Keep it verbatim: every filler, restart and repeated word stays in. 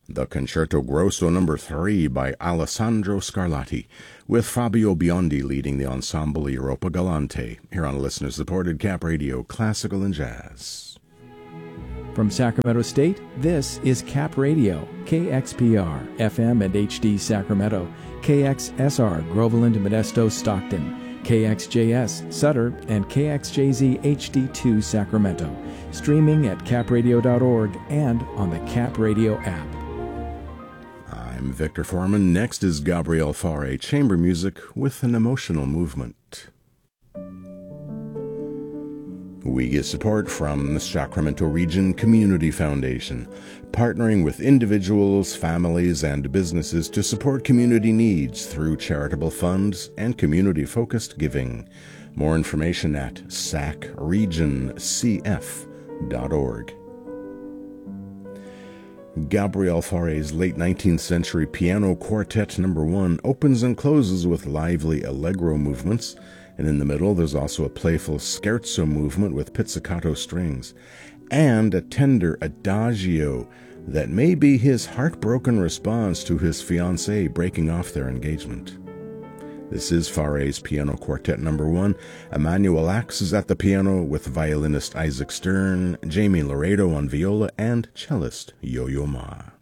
the Concerto Grosso number three by Alessandro Scarlatti, with Fabio Biondi leading the ensemble Europa Galante, here on listener-supported Cap Radio Classical and Jazz. From Sacramento State, this is Cap Radio, K X P R, F M and H D Sacramento, K X S R, Groveland, Modesto, Stockton, K X J S, Sutter, and K X J Z H D two Sacramento, streaming at cap radio dot org and on the Cap Radio app. I'm Victor Foreman. Next is Gabriel Fauré, chamber music with an emotional movement. We get support from the Sacramento Region Community Foundation, partnering with individuals, families, and businesses to support community needs through charitable funds and community-focused giving. More information at sac region c f dot org. Gabriel Fauré's late nineteenth century Piano Quartet number one opens and closes with lively allegro movements, and in the middle there's also a playful scherzo movement with pizzicato strings, and a tender adagio that may be his heartbroken response to his fiancée breaking off their engagement. This is Fauré's Piano Quartet number one. Emmanuel Axe is at the piano with violinist Isaac Stern, Jamie Laredo on viola, and cellist Yo-Yo Ma.